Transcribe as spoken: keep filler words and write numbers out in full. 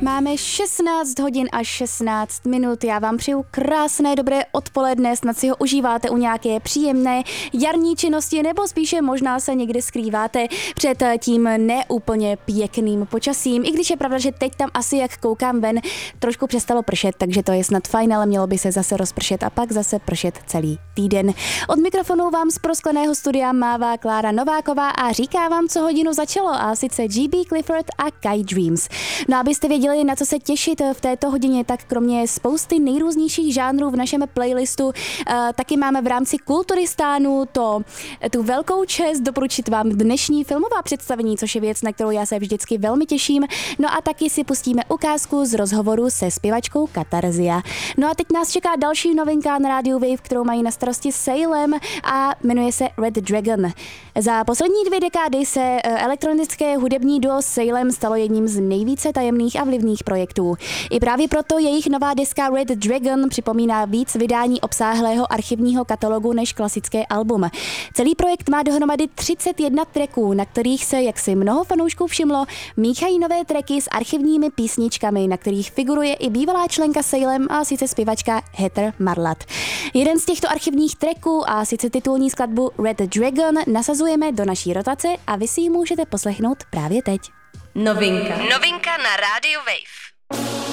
Máme šestnáct hodin a šestnáct minut. Já vám přeju krásné dobré odpoledne, snad si ho užíváte u nějaké příjemné jarní činnosti, nebo spíše možná se někde skrýváte před tím neúplně pěkným počasím. I když je pravda, že teď tam asi, jak koukám ven, trošku přestalo pršet, takže to je snad fajn, ale mělo by se zase rozpršet a pak zase pršet celý týden. Od mikrofonu vám z proskleného studia mává Klára Nováková a říká vám, co hodinu začalo, a sice G B Clifford a Kai Dreams. No, abyste věděli, na co se těšit v této hodině, tak kromě spousty nejrůznějších žánrů v našem playlistu, taky máme v rámci Kulturistánu to, tu velkou čest doporučit vám dnešní filmová představení, což je věc, na kterou já se vždycky velmi těším. No a taky si pustíme ukázku z rozhovoru se zpěvačkou Katarzia. No a teď nás čeká další novinka na rádiu Wave, kterou mají na starosti Salem a jmenuje se Red Dragon. Za poslední dvě dekády se elektronické hudební duo Salem stalo jedním z nejvíce tajemných a vlivných projektů. I právě proto jejich nová deska Red Dragon připomíná víc vydání obsáhlého archivního katalogu než klasické album. Celý projekt má dohromady třicet jedna tracků, na kterých se, jak si mnoho fanoušků všimlo, míchají nové tracky s archivními písničkami, na kterých figuruje i bývalá členka Salem, a sice zpěvačka Heather Marlatt. Jeden z těchto archivních tracků, a sice titulní skladbu Red Dragon, nasazujeme do naší rotace a vy si ji můžete poslechnout právě teď. Novinka. Novinka na rádiu Wave.